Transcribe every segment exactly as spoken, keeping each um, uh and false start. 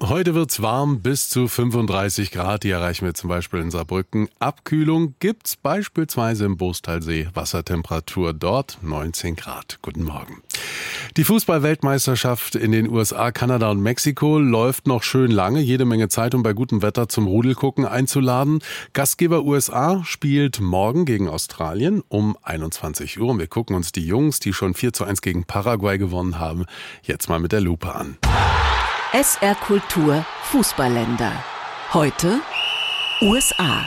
Heute wird's warm, bis zu fünfunddreißig Grad. Die erreichen wir zum Beispiel in Saarbrücken. Abkühlung gibt's beispielsweise im Boostalsee. Wassertemperatur dort neunzehn Grad. Guten Morgen. Die Fußball-Weltmeisterschaft in den U S A, Kanada und Mexiko läuft noch schön lange. Jede Menge Zeit, um bei gutem Wetter zum Rudelgucken einzuladen. Gastgeber U S A spielt morgen gegen Australien um einundzwanzig Uhr. Und wir gucken uns die Jungs, die schon vier zu eins gegen Paraguay gewonnen haben, jetzt mal mit der Lupe an. S R Kultur Fußballländer. Heute U S A.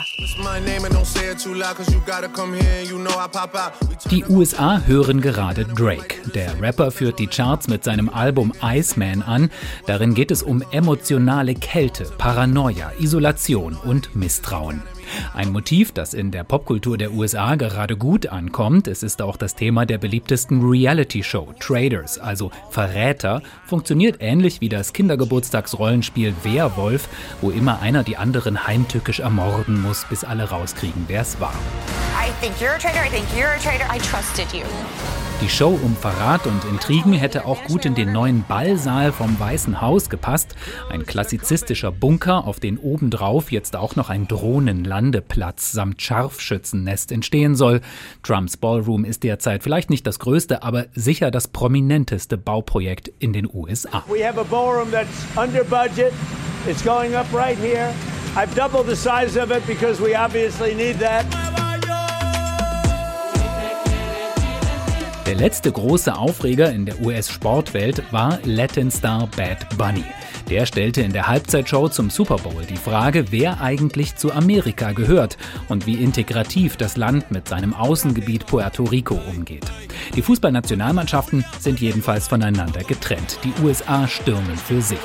Die U S A hören gerade Drake. Der Rapper führt die Charts mit seinem Album Iceman an. Darin geht es um emotionale Kälte, Paranoia, Isolation und Misstrauen. Ein Motiv, das in der Popkultur der U S A gerade gut ankommt. Es ist auch das Thema der beliebtesten Reality-Show Traitors, also Verräter. Funktioniert ähnlich wie das Kindergeburtstagsrollenspiel Werwolf, wo immer einer die anderen heimtückisch ermorden muss, bis alle rauskriegen, wer es war. I think you're a traitor, I think you're a traitor, I trusted you. Die Show um Verrat und Intrigen hätte auch gut in den neuen Ballsaal vom Weißen Haus gepasst. Ein klassizistischer Bunker, auf den obendrauf jetzt auch noch ein Drohnenlandeplatz samt Scharfschützennest entstehen soll. Trumps Ballroom ist derzeit vielleicht nicht das größte, aber sicher das prominenteste Bauprojekt in den U S A. We have a ballroom that's under budget. It's going up right here. I've doubled the size of it because we obviously need that. Der letzte große Aufreger in der U S-Sportwelt war Latin-Star Bad Bunny. Der stellte in der Halbzeitshow zum Super Bowl die Frage, wer eigentlich zu Amerika gehört und wie integrativ das Land mit seinem Außengebiet Puerto Rico umgeht. Die Fußballnationalmannschaften sind jedenfalls voneinander getrennt. Die U S A stürmen für sich.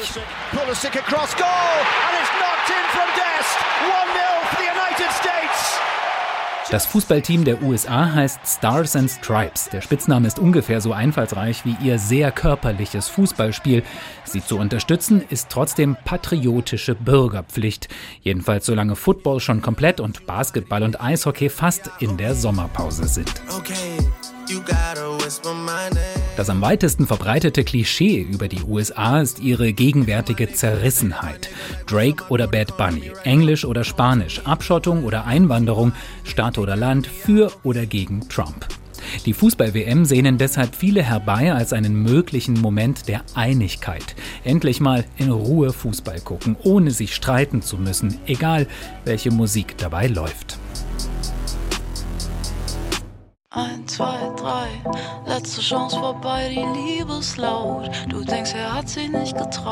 Das Fußballteam der U S A heißt Stars and Stripes. Der Spitzname ist ungefähr so einfallsreich wie ihr sehr körperliches Fußballspiel. Sie zu unterstützen ist trotzdem patriotische Bürgerpflicht. Jedenfalls solange Football schon komplett und Basketball und Eishockey fast in der Sommerpause sind. Das am weitesten verbreitete Klischee über die U S A ist ihre gegenwärtige Zerrissenheit. Drake oder Bad Bunny, Englisch oder Spanisch, Abschottung oder Einwanderung, Staat oder Land, für oder gegen Trump. Die Fußball-W M sehnen deshalb viele herbei als einen möglichen Moment der Einigkeit. Endlich mal in Ruhe Fußball gucken, ohne sich streiten zu müssen, egal welche Musik dabei läuft. Eins, zwei, drei, letzte Chance vorbei, die Liebeslaut. Du denkst, er hat sie nicht getraut.